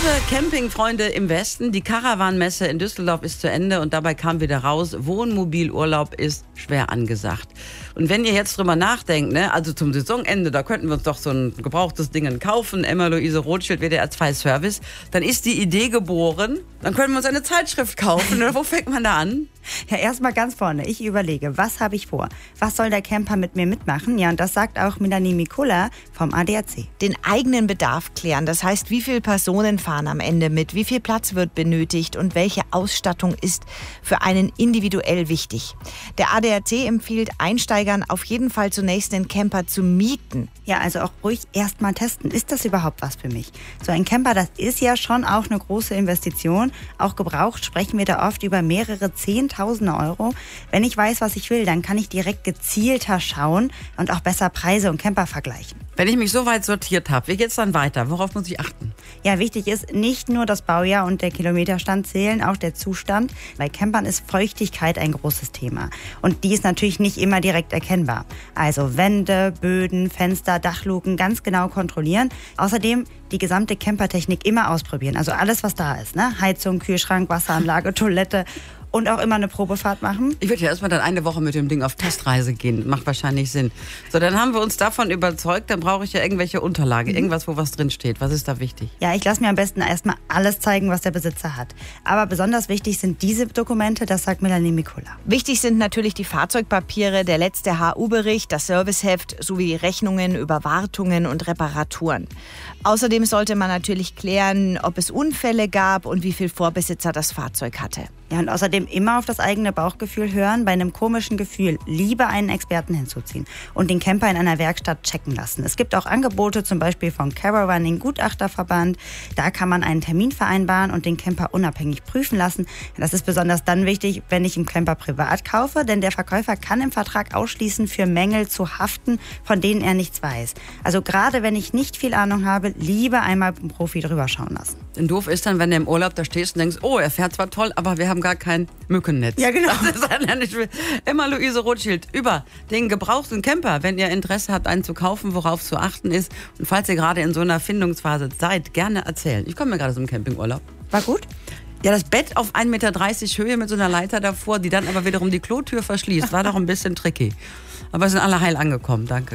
Campingfreunde im Westen, die Caravan-Messe in Düsseldorf ist zu Ende und dabei kam wieder raus, Wohnmobilurlaub ist schwer angesagt. Und wenn ihr jetzt drüber nachdenkt, also zum Saisonende, da könnten wir uns doch so ein gebrauchtes Ding kaufen, Emma-Luise Rothschild, WDR 2 Service, dann ist die Idee geboren, dann können wir uns eine Zeitschrift kaufen. Wo fängt man da an? Ja, erstmal ganz vorne. Ich überlege, was habe ich vor? Was soll der Camper mit mir mitmachen? Ja, und das sagt auch Melanie Mikola vom ADAC. Den eigenen Bedarf klären. Das heißt, wie viele Personen fahren am Ende mit? Wie viel Platz wird benötigt? Und welche Ausstattung ist für einen individuell wichtig? Der ADAC empfiehlt Einsteigern auf jeden Fall zunächst den Camper zu mieten. Ja, also auch ruhig erstmal testen. Ist das überhaupt was für mich? So ein Camper, das ist ja schon auch eine große Investition. Auch gebraucht sprechen wir da oft über mehrere Zehntausende Euro. Wenn ich weiß, was ich will, dann kann ich direkt gezielter schauen und auch besser Preise und Camper vergleichen. Wenn ich mich so weit sortiert habe, wie geht's dann weiter? Worauf muss ich achten? Ja, wichtig ist, nicht nur das Baujahr und der Kilometerstand zählen, auch der Zustand. Bei Campern ist Feuchtigkeit ein großes Thema. Und die ist natürlich nicht immer direkt erkennbar. Also Wände, Böden, Fenster, Dachluken ganz genau kontrollieren. Außerdem die gesamte Campertechnik immer ausprobieren. Also alles, was da ist. Heizung, Kühlschrank, Wasseranlage, Toilette. Und auch immer eine Probefahrt machen. Ich würde ja erstmal dann eine Woche mit dem Ding auf Testreise gehen. Macht wahrscheinlich Sinn. So, dann haben wir uns davon überzeugt, dann brauche ich ja irgendwelche Unterlagen. Irgendwas, wo was drin steht. Was ist da wichtig? Ja, ich lasse mir am besten erstmal alles zeigen, was der Besitzer hat. Aber besonders wichtig sind diese Dokumente, das sagt Melanie Mikola. Wichtig sind natürlich die Fahrzeugpapiere, der letzte HU-Bericht, das Serviceheft sowie Rechnungen über Wartungen und Reparaturen. Außerdem sollte man natürlich klären, ob es Unfälle gab und wie viel Vorbesitzer das Fahrzeug hatte. Ja, und außerdem immer auf das eigene Bauchgefühl hören. Bei einem komischen Gefühl lieber einen Experten hinzuziehen und den Camper in einer Werkstatt checken lassen. Es gibt auch Angebote, zum Beispiel von Caravaning Gutachterverband. Da kann man einen Termin vereinbaren und den Camper unabhängig prüfen lassen. Das ist besonders dann wichtig, wenn ich einen Camper privat kaufe, denn der Verkäufer kann im Vertrag ausschließen, für Mängel zu haften, von denen er nichts weiß. Also gerade wenn ich nicht viel Ahnung habe, lieber einmal einen Profi drüber schauen lassen. Denn doof ist dann, wenn du im Urlaub da stehst und denkst, oh, er fährt zwar toll, aber wir haben gar kein Mückennetz. Ja, genau. Das ist ja nicht Emma-Luise Rothschild über den gebrauchten Camper. Wenn ihr Interesse habt, einen zu kaufen, worauf zu achten ist. Und falls ihr gerade in so einer Findungsphase seid, gerne erzählen. Ich komme mir gerade aus dem Campingurlaub. War gut? Ja, das Bett auf 1,30 Meter Höhe mit so einer Leiter davor, die dann aber wiederum die Klotür verschließt, war doch ein bisschen tricky. Aber wir sind alle heil angekommen, danke.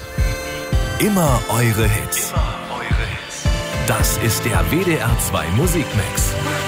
Immer eure Hits. Das ist der WDR 2 Musikmix.